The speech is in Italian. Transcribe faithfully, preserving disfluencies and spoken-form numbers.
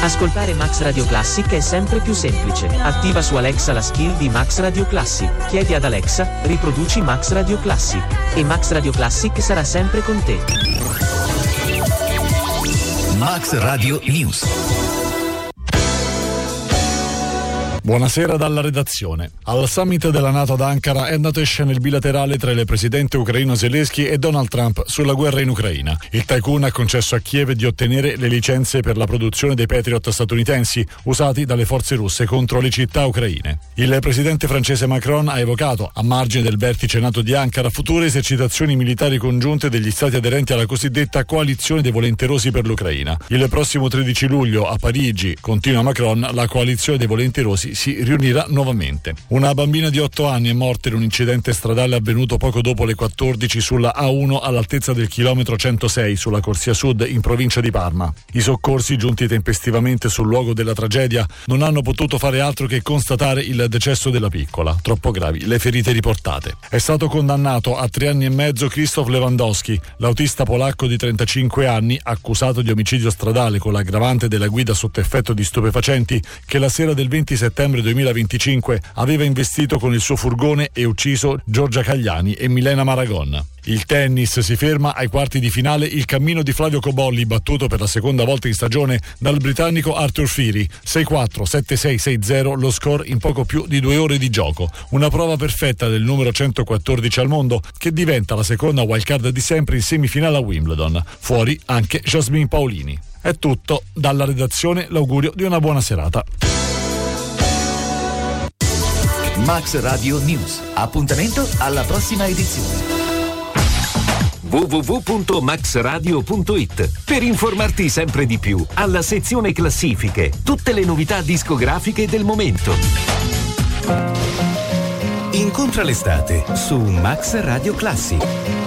Ascoltare Max Radio Classic è sempre più semplice. Attiva su Alexa la skill di Max Radio Classic. Chiedi ad Alexa, riproduci Max Radio Classic. E Max Radio Classic sarà sempre con te. Max Radio News. Buonasera dalla redazione. Al summit della NATO ad Ankara è andato in scena il bilaterale tra il presidente ucraino Zelensky e Donald Trump sulla guerra in Ucraina. Il tycoon ha concesso a Kiev di ottenere le licenze per la produzione dei Patriot statunitensi usati dalle forze russe contro le città ucraine. Il presidente francese Macron ha evocato, a margine del vertice NATO di Ankara, future esercitazioni militari congiunte degli stati aderenti alla cosiddetta coalizione dei volenterosi per l'Ucraina. Il prossimo tredici luglio a Parigi, continua Macron, la coalizione dei volenterosi si riunirà nuovamente. Una bambina di otto anni è morta in un incidente stradale avvenuto poco dopo le quattordici sulla A uno all'altezza del chilometro centosei sulla corsia sud in provincia di Parma. I soccorsi, giunti tempestivamente sul luogo della tragedia, non hanno potuto fare altro che constatare il decesso della piccola. Troppo gravi le ferite riportate. È stato condannato a tre anni e mezzo Krzysztof Lewandowski, l'autista polacco di trentacinque anni, accusato di omicidio stradale con l'aggravante della guida sotto effetto di stupefacenti, che la sera del venti settembre duemilaventicinque aveva investito con il suo furgone e ucciso Giorgia Cagliani e Milena Maragon. Il tennis si ferma ai quarti di finale il cammino di Flavio Cobolli, battuto per la seconda volta in stagione dal britannico Arthur Firi. sei quattro, sette sei, sei zero lo score in poco più di due ore di gioco. Una prova perfetta del numero centoquattordici al mondo, che diventa la seconda wildcard di sempre in semifinale a Wimbledon. Fuori anche Jasmine Paolini. È tutto. Dalla redazione l'augurio di una buona serata. Max Radio News. Appuntamento alla prossima edizione. w w w punto max radio punto it per informarti sempre di più. Alla sezione classifiche, tutte le novità discografiche del momento. Incontra l'estate su Max Radio Classic.